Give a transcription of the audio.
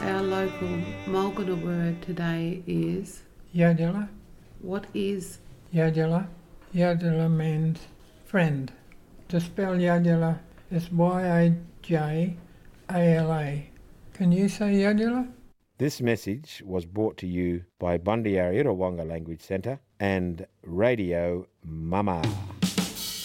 Our local Mulgana word today is... Yadila. What is... Yadila? Yadila means friend. To spell Yadila is Yajala. Can you say Yadila? This message was brought to you by Bundyarra Wonga Language Centre and Radio Mama.